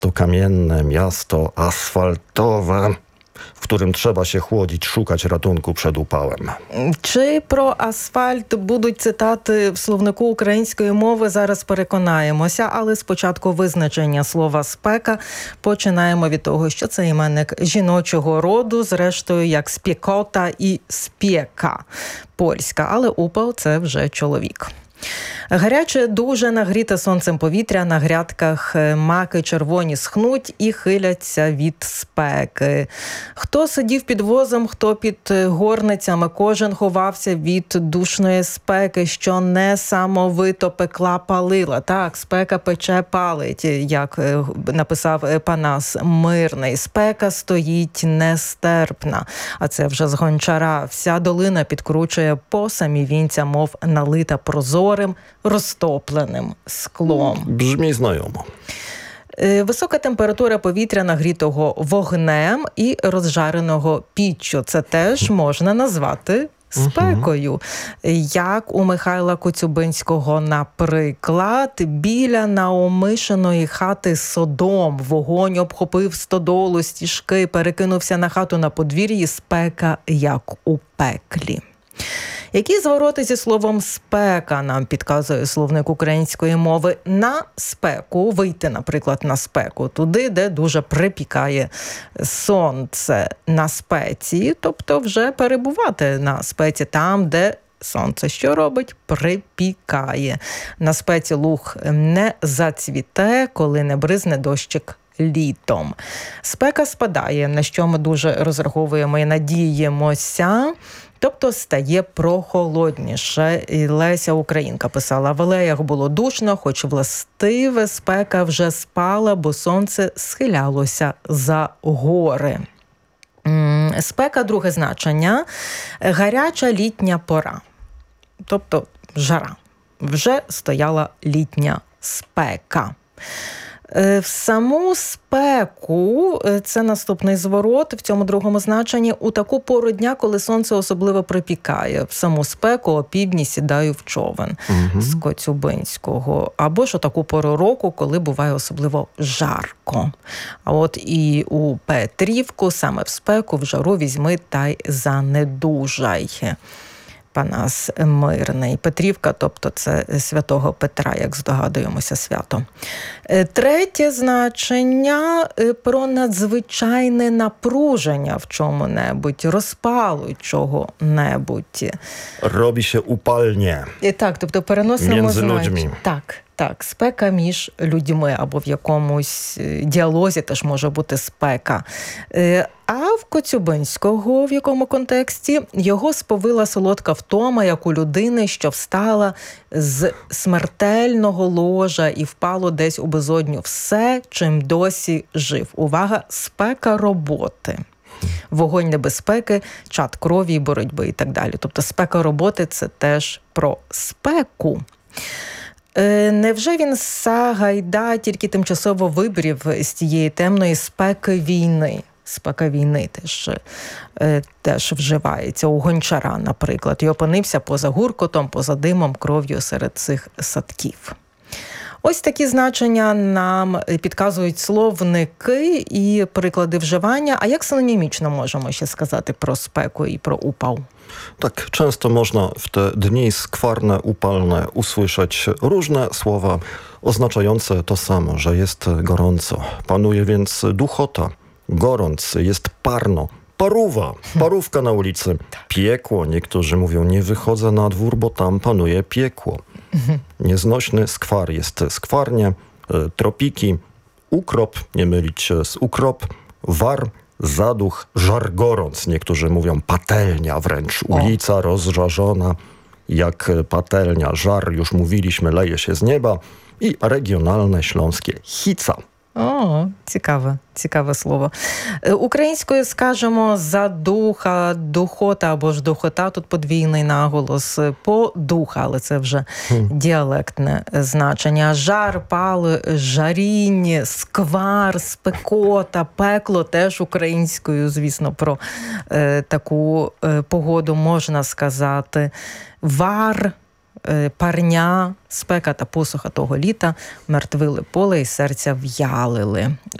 To kamienne miasto asfaltowe, w którym trzeba się chłodzić, szukać ratunku przed upałem. Чи про асфальт будуть цитати в словнику української мови, зараз переконаємося, але спочатку визначення слова «спека». Починаємо від того, що це іменник жіночого роду, зрештою як спєкота і спєка польська, але упал – це вже чоловік. Гаряче, дуже нагріте сонцем повітря, на грядках маки червоні схнуть і хиляться від спеки. Хто сидів під возом, хто під горницями, кожен ховався від душної спеки, що несамовито пекла, палила. Так, спека пече, палить, як написав Панас Мирний. Спека стоїть нестерпна. А це вже з Гончара. Вся долина підкручує по самі вінця, мов налита прозорим, розтопленим склом. Brzmi znajomo. Висока температура повітря, нагрітого вогнем і розжареного піччю. Це теж можна назвати спекою. Як у Михайла Коцюбинського, наприклад, біля наомишеної хати Содом вогонь обхопив стодолу, стіжки, перекинувся на хату на подвір'ї, спека, як у пеклі. Які звороти зі словом «спека» нам підказує словник української мови? На спеку, вийти, наприклад, на спеку, туди, де дуже припікає сонце. На спеці, тобто вже перебувати на спеці, там, де сонце що робить? Припікає. На спеці луг не зацвіте, коли не бризне дощик літом. Спека спадає, на що ми дуже розраховуємо і надіємося. Тобто стає прохолодніше. І Леся Українка писала: в алеях було душно, хоч властиве спека вже спала, бо сонце схилялося за гори. Спека, друге значення – гаряча літня пора. Тобто жара. Вже стояла літня спека. В саму спеку, це наступний зворот в цьому другому значенні, у таку пору дня, коли сонце особливо припікає. В саму спеку опівдні сідаю в човен з Коцюбинського. Або ж у таку пору року, коли буває особливо жарко. А от і у Петрівку саме в спеку, в жару візьми та й занедужай. Панас Мирний. Петрівка, тобто це святого Петра, як здогадуємося, свято. Третє значення – про надзвичайне напруження в чому-небудь, розпалу чого-небудь. Robi się upalnie. І так, тобто переносимо Między ludźmi. Так, спека між людьми, або в якомусь діалозі теж може бути спека. А в Коцюбинського, в якому контексті, його сповила солодка втома, як у людини, що встала з смертельного ложа і впало десь у безодню все, чим досі жив. Увага, спека роботи. Вогонь небезпеки, чад крові і боротьби і так далі. Тобто спека роботи – це теж про спеку. Невже він Сагайда тільки тимчасово вибрів з тієї темної спеки війни? Спека війни теж вживається у Гончара, наприклад, і опинився поза гуркотом, поза димом, кров'ю серед цих садків. Ось такі значення нам підказують словники і приклади вживання. А як синонімічно можемо ще сказати про спеку і про upał? Tak, często można w te dni skwarne, upalne usłyszeć różne słowa oznaczające to samo, że jest gorąco. Panuje więc duchota, gorąc, jest parno, paruwa, parówka na ulicy, piekło. Niektórzy mówią, nie wychodzę na dwór, bo tam panuje piekło. Nieznośny skwar jest skwarnie, tropiki, ukrop, nie mylić się z ukrop, war, zaduch, żar gorąc. Niektórzy mówią patelnia wręcz, ulica rozżarzona jak patelnia. Żar, już mówiliśmy, leje się z nieba. I regionalne śląskie hica. О, цікаве слово. Українською скажемо задуха, духота або ж духота, тут подвійний наголос, подуха, але це вже діалектне значення. Жар, пал, жарінь, сквар, спекота, пекло теж українською, звісно, про таку погоду можна сказати. Вар, парня, спека та посуха того літа мертвили поле і серця в'ялили.